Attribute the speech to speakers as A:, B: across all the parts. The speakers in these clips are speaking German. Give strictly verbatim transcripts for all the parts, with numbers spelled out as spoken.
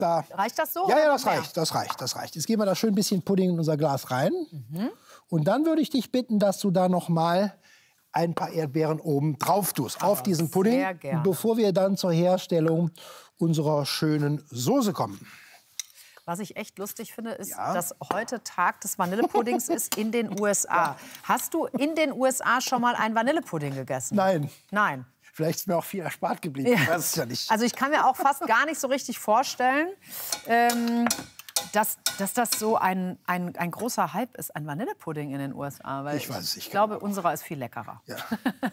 A: Da.
B: Reicht das so?
A: Ja, ja, das reicht, das reicht, das reicht. Jetzt geben wir da schön ein bisschen Pudding in unser Glas rein. Mhm. Und dann würde ich dich bitten, dass du da noch mal ein paar Erdbeeren oben drauf tust, oh, auf diesen Pudding,
B: sehr gerne.
A: Bevor wir dann zur Herstellung unserer schönen Soße kommen.
B: Was ich echt lustig finde, ist,
A: ja.
B: dass heute Tag des Vanillepuddings ist in den U S A. Hast du in den U S A schon mal einen Vanillepudding gegessen?
A: Nein.
B: Nein.
A: Vielleicht ist mir auch viel erspart geblieben.
B: Ja.
A: Ich weiß es ja nicht.
B: Also ich kann mir auch fast gar nicht so richtig vorstellen, ähm, dass, dass das so ein, ein, ein großer Hype ist, ein Vanillepudding in den U S A. Weil
A: ich weiß es nicht.
B: Ich glaube, unserer ist viel leckerer.
A: Ja.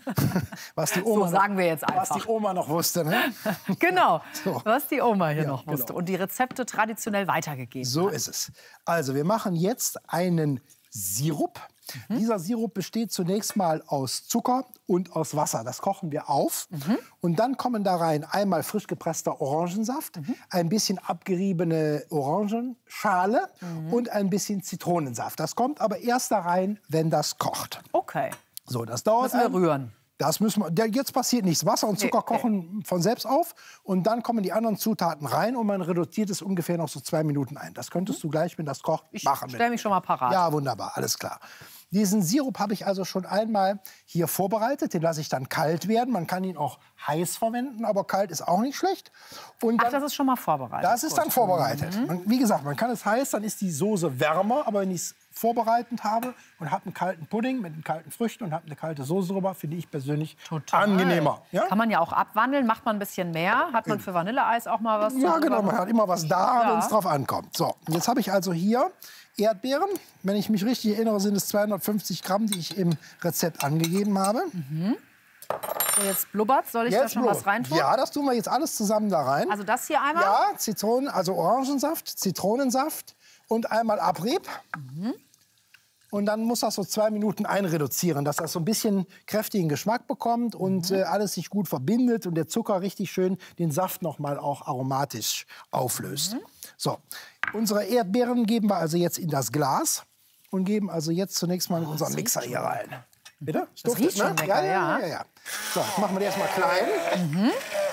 A: Was die Oma
B: so sagen wir jetzt einfach.
A: Was die Oma noch wusste, ne?
B: Genau,
A: so.
B: was die Oma hier
A: ja,
B: noch wusste.
A: Genau.
B: Und die Rezepte traditionell weitergegeben
A: So
B: hat.
A: ist es. Also wir machen jetzt einen Sirup. Mhm. Dieser Sirup besteht zunächst mal aus Zucker und aus Wasser. Das kochen wir auf. Mhm. Und dann kommen da rein einmal frisch gepresster Orangensaft, mhm. ein bisschen abgeriebene Orangenschale mhm. und ein bisschen Zitronensaft. Das kommt aber erst da rein, wenn das kocht.
B: Okay.
A: So, das dauert.
B: Müssen wir rühren.
A: Das müssen wir, jetzt passiert nichts. Wasser und Zucker
B: okay.
A: kochen von selbst auf und dann kommen die anderen Zutaten rein und man reduziert es ungefähr noch so zwei Minuten ein. Das könntest du gleich, wenn das kocht,
B: ich
A: machen.
B: Ich stelle mich schon mal parat.
A: Ja, wunderbar, alles klar. Diesen Sirup habe ich also schon einmal hier vorbereitet. Den lasse ich dann kalt werden. Man kann ihn auch heiß verwenden, aber kalt ist auch nicht schlecht. Und
B: Ach,
A: dann,
B: das ist schon mal vorbereitet.
A: Das ist
B: Gut.
A: dann vorbereitet.
B: Mhm.
A: Man, wie gesagt, man kann es heiß, dann ist die Soße wärmer. Aber wenn ich es vorbereitet habe und habe einen kalten Pudding mit den kalten Früchten und habe eine kalte Soße drüber, finde ich persönlich
B: Total.
A: angenehmer. Ja?
B: Kann man ja auch abwandeln, macht man ein bisschen mehr. Hat man für Vanilleeis auch mal was?
A: Ja, genau, man hat immer was da,
B: ja.
A: wenn es drauf ankommt. So, jetzt habe ich also hier Erdbeeren. Wenn ich mich richtig erinnere, sind es zweihundertfünfzig Gramm, die ich im Rezept angegeben habe.
B: Mhm. So, jetzt blubbert. Soll ich
A: jetzt
B: da schon
A: blubbert.
B: was reintun?
A: Ja, das tun wir jetzt alles zusammen da rein.
B: Also das hier einmal?
A: Ja, Zitronen, also Orangensaft, Zitronensaft und einmal Abrieb. Mhm. Und dann muss das so zwei Minuten einreduzieren, dass das so ein bisschen kräftigen Geschmack bekommt und mhm. äh, alles sich gut verbindet und der Zucker richtig schön den Saft noch mal auch aromatisch auflöst. Mhm. So, unsere Erdbeeren geben wir also jetzt in das Glas und geben also jetzt zunächst mal in unseren Mixer hier rein. Bitte?
B: Das, das riecht schon lecker,
A: ja, ja, ja, ja. So, jetzt machen wir die erstmal klein.
B: Mhm.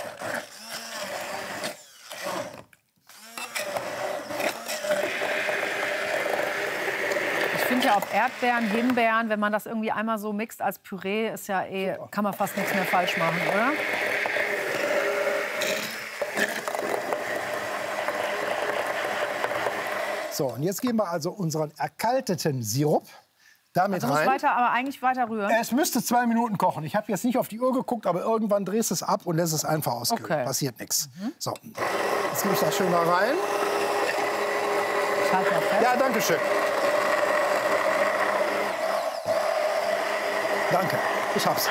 B: Ich finde ja, ob Erdbeeren, Himbeeren, wenn man das irgendwie einmal so mixt als Püree, ist ja eh, kann man fast nichts mehr falsch machen, oder?
A: So, und jetzt geben wir also unseren erkalteten Sirup damit
B: also
A: rein.
B: Muss weiter, aber eigentlich weiter rühren.
A: Es müsste zwei Minuten kochen. Ich habe jetzt nicht auf die Uhr geguckt, aber irgendwann drehst du es ab und lässt es einfach auskühlen.
B: Okay.
A: Passiert nichts. Mhm. So, jetzt gebe ich das schön da rein.
B: Schalt mal fest.
A: Ja, danke schön. Danke, ich hab's. So.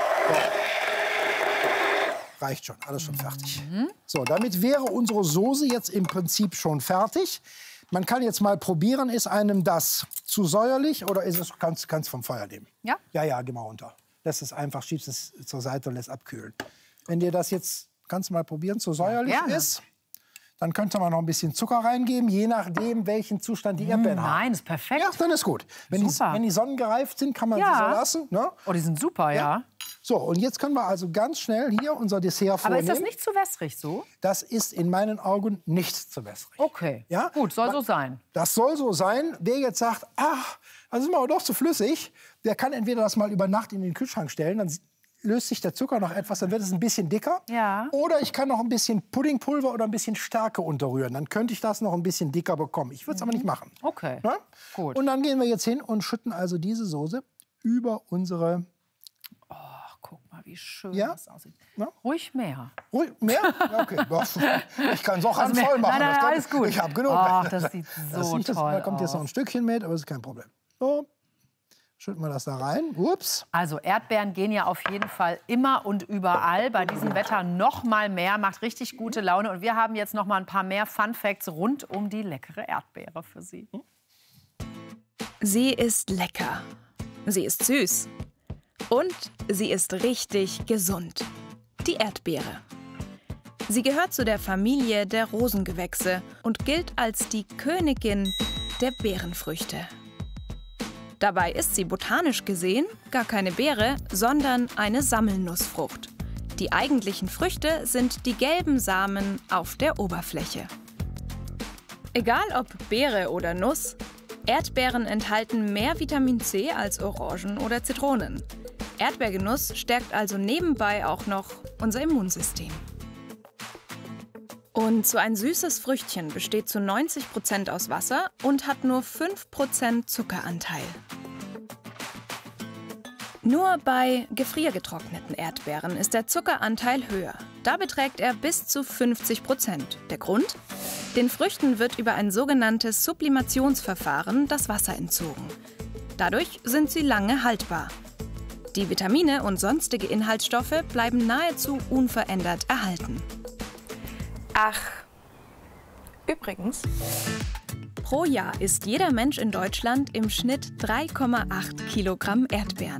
A: Reicht schon, alles schon fertig. Mhm. So, damit wäre unsere Soße jetzt im Prinzip schon fertig. Man kann jetzt mal probieren, ist einem das zu säuerlich oder ist es, kannst du vom Feuer nehmen?
B: Ja?
A: Ja, ja, geh mal runter. Lässt es einfach, schiebst es zur Seite und lässt abkühlen. Wenn dir das jetzt, kannst du mal probieren, zu säuerlich
B: ja,
A: ist, dann könnte man noch ein bisschen Zucker reingeben, je nachdem, welchen Zustand die Erdbeeren haben.
B: Nein, ist perfekt.
A: Ja, dann ist gut. Wenn die, wenn die sonnengereift sind, kann man
B: ja.
A: sie so lassen. Ne?
B: Oh, die sind super, ja. ja.
A: So, und jetzt können wir also ganz schnell hier unser Dessert vornehmen.
B: Aber ist das nicht zu wässrig so?
A: Das ist in meinen Augen nicht zu wässrig.
B: Okay,
A: ja?
B: Gut, soll so sein.
A: Das soll so sein. Wer jetzt sagt, ach, das ist mir aber doch zu flüssig, der kann entweder das mal über Nacht in den Kühlschrank stellen, dann löst sich der Zucker noch etwas, dann wird es ein bisschen dicker.
B: Ja.
A: Oder ich kann noch ein bisschen Puddingpulver oder ein bisschen Stärke unterrühren. Dann könnte ich das noch ein bisschen dicker bekommen. Ich würde es mhm. aber nicht machen.
B: Okay,
A: ja?
B: Gut.
A: Und dann gehen wir jetzt hin und schütten also diese Soße über unsere...
B: Oh, guck mal, wie schön
A: ja?
B: das aussieht.
A: Ja?
B: Ruhig mehr.
A: Ruhig mehr? Ja, okay. Ich kann es auch
B: also
A: voll machen.
B: Nein, nein,
A: das kann,
B: alles gut.
A: Ich habe genug.
B: Ach, das sieht so
A: das sieht, das,
B: toll
A: Da kommt jetzt
B: aus.
A: noch ein Stückchen mit, aber das ist kein Problem. So, schütten wir das da rein. Ups.
B: Also Erdbeeren gehen ja auf jeden Fall immer und überall. Bei diesem Wetter noch mal mehr, macht richtig gute Laune. Und wir haben jetzt noch mal ein paar mehr Fun Facts rund um die leckere Erdbeere für Sie.
C: Sie ist lecker. Sie ist süß. Und sie ist richtig gesund. Die Erdbeere. Sie gehört zu der Familie der Rosengewächse und gilt als die Königin der Beerenfrüchte. Dabei ist sie botanisch gesehen gar keine Beere, sondern eine Sammelnussfrucht. Die eigentlichen Früchte sind die gelben Samen auf der Oberfläche. Egal ob Beere oder Nuss, Erdbeeren enthalten mehr Vitamin C als Orangen oder Zitronen. Erdbeergenuss stärkt also nebenbei auch noch unser Immunsystem. Und so ein süßes Früchtchen besteht zu neunzig Prozent aus Wasser und hat nur fünf Prozent Zuckeranteil. Nur bei gefriergetrockneten Erdbeeren ist der Zuckeranteil höher. Da beträgt er bis zu fünfzig Prozent. Der Grund? Den Früchten wird über ein sogenanntes Sublimationsverfahren das Wasser entzogen. Dadurch sind sie lange haltbar. Die Vitamine und sonstige Inhaltsstoffe bleiben nahezu unverändert erhalten.
D: Ach, übrigens.
C: Pro Jahr isst jeder Mensch in Deutschland im Schnitt drei Komma acht Kilogramm Erdbeeren.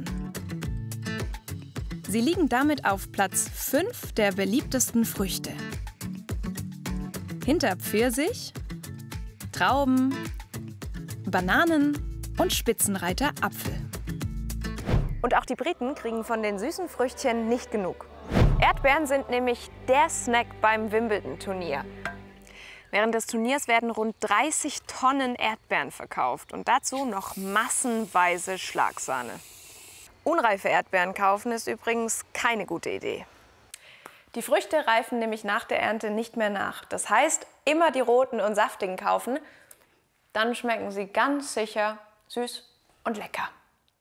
C: Sie liegen damit auf Platz fünf der beliebtesten Früchte. Hinter Pfirsich, Trauben, Bananen und Spitzenreiter Apfel.
D: Und auch die Briten kriegen von den süßen Früchtchen nicht genug. Erdbeeren sind nämlich der Snack beim Wimbledon-Turnier. Während des Turniers werden rund dreißig Tonnen Erdbeeren verkauft und dazu noch massenweise Schlagsahne. Unreife Erdbeeren kaufen ist übrigens keine gute Idee. Die Früchte reifen nämlich nach der Ernte nicht mehr nach. Das heißt, immer die roten und saftigen kaufen, dann schmecken sie ganz sicher süß und lecker.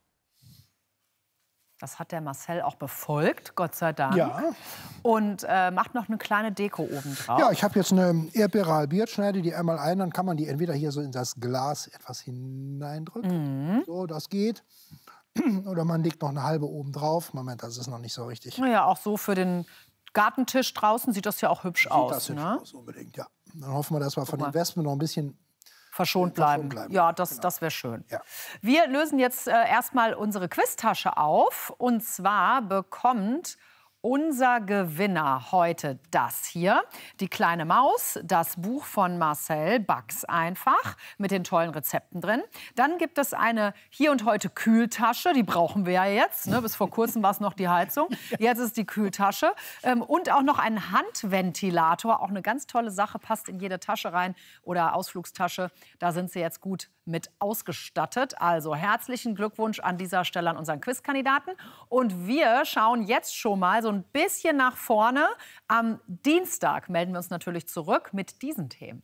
B: Das hat der Marcel auch befolgt, Gott sei Dank.
A: Ja.
B: Und äh, macht noch eine kleine Deko oben drauf.
A: Ja, ich habe jetzt eine Erdbeere halbiert, schneide die einmal ein, dann kann man die entweder hier so in das Glas etwas hineindrücken. Mhm. So, das geht. Oder man legt noch eine halbe oben drauf. Moment, das ist noch nicht so richtig.
B: Ja, auch so für den Gartentisch draußen sieht das ja auch hübsch
A: Sieht
B: aus.
A: das hübsch
B: Ne?
A: aus, unbedingt, ja. Dann hoffen wir, dass wir von den Wespen noch ein bisschen
B: verschont bleiben.
A: bleiben.
B: Ja, das,
A: Genau.
B: das wäre schön.
A: Ja.
B: Wir lösen jetzt äh, erstmal unsere Quiztasche auf. Und zwar bekommt unser Gewinner heute das hier. Die kleine Maus, das Buch von Marcel, Back's einfach, mit den tollen Rezepten drin. Dann gibt es eine Hier und Heute Kühltasche, die brauchen wir ja jetzt. Ne? Bis vor kurzem war es noch die Heizung. Jetzt ist die Kühltasche. Ähm, und auch noch ein Handventilator, auch eine ganz tolle Sache, passt in jede Tasche rein oder Ausflugstasche. Da sind sie jetzt gut mit ausgestattet. Also herzlichen Glückwunsch an dieser Stelle an unseren Quizkandidaten. Und wir schauen jetzt schon mal so ein bisschen nach vorne. Am Dienstag melden wir uns natürlich zurück mit diesen Themen.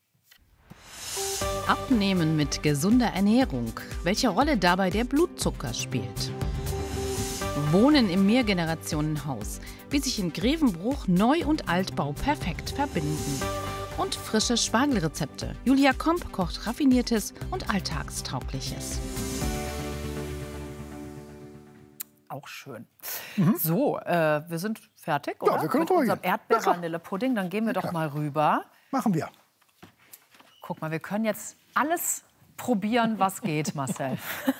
E: Abnehmen mit gesunder Ernährung. Welche Rolle dabei der Blutzucker spielt. Wohnen im Mehrgenerationenhaus. Wie sich in Grevenbruch Neu- und Altbau perfekt verbinden. Und frische Spargelrezepte. Julia Komp kocht Raffiniertes und Alltagstaugliches.
B: Auch schön. Mhm. So, äh, wir sind fertig, oder?
A: Ja, wir können
B: mit unserem
A: ja.
B: Erdbeer-Vanille-Pudding. Dann gehen wir
A: ja,
B: doch mal rüber.
A: Machen wir.
B: Guck mal, wir können jetzt alles probieren, was geht, Marcel.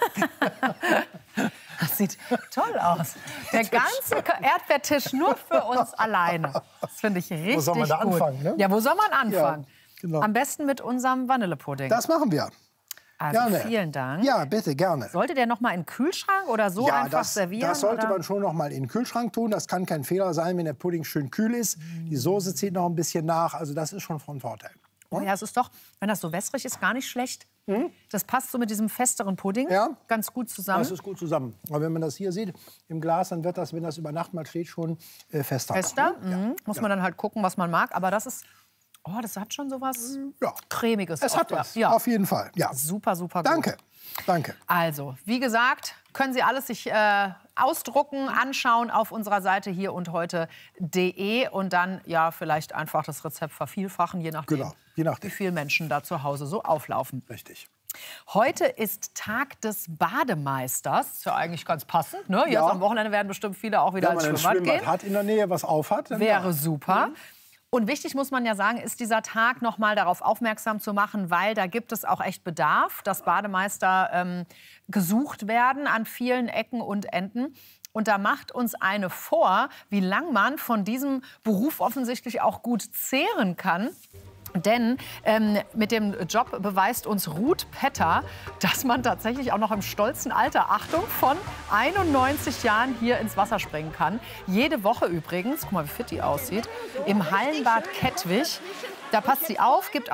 B: Das sieht toll aus. Der ganze Erdbeertisch nur für uns alleine. Das finde ich richtig gut.
A: Wo soll man da
B: gut.
A: anfangen? Ne?
B: Ja, wo soll man anfangen?
A: Ja, genau.
B: Am besten mit unserem Vanillepudding.
A: Das machen wir.
B: Also
A: gerne.
B: Vielen Dank.
A: Ja, bitte, gerne.
B: Sollte der noch mal in den Kühlschrank oder so
A: ja,
B: einfach
A: das,
B: servieren?
A: das sollte
B: oder?
A: man schon noch mal in den Kühlschrank tun. Das kann kein Fehler sein, wenn der Pudding schön kühl ist. Die Soße zieht noch ein bisschen nach. Also das ist schon von Vorteil.
B: Oh ja, es ist doch, wenn das so wässrig ist, gar nicht schlecht. Mhm. Das passt so mit diesem festeren Pudding
A: ja.
B: ganz gut zusammen.
A: Das ist gut zusammen. Aber wenn man das hier sieht im Glas, dann wird das, wenn das über Nacht mal steht, schon äh, fester.
B: Fester?
A: Ne? Ja.
B: Mhm. Muss
A: ja.
B: man dann halt gucken, was man mag. Aber das ist, oh, das hat schon so was
A: ja.
B: Cremiges.
A: Es hat
B: der,
A: was,
B: ja.
A: auf jeden Fall. Ja.
B: Super, super gut.
A: Danke. Danke.
B: Also, wie gesagt, können Sie alles sich äh, ausdrucken, anschauen auf unserer Seite hier und heute punkt de und dann ja vielleicht einfach das Rezept vervielfachen, je nachdem,
A: genau. je nachdem.
B: wie viele Menschen da zu Hause so auflaufen.
A: Richtig.
B: Heute ist Tag des Bademeisters. Ist ja eigentlich ganz passend. Ne? Jetzt
A: ja.
B: am Wochenende werden bestimmt viele auch wieder
A: Wenn man
B: ins
A: ein
B: Schwimmbad
A: Schwimmbad
B: gehen.
A: hat in der Nähe, was auf hat, dann
B: Wäre
A: ja.
B: super.
A: Mhm.
B: Und wichtig muss man ja sagen, ist dieser Tag noch mal darauf aufmerksam zu machen, weil da gibt es auch echt Bedarf, dass Bademeister ähm, gesucht werden an vielen Ecken und Enden. Und da macht uns eine vor, wie lang man von diesem Beruf offensichtlich auch gut zehren kann. Denn ähm, mit dem Job beweist uns Ruth Petter, dass man tatsächlich auch noch im stolzen Alter, Achtung, von einundneunzig Jahren hier ins Wasser springen kann. Jede Woche übrigens, guck mal, wie fit die aussieht, im Hallenbad Kettwig. Da passt sie auf, gibt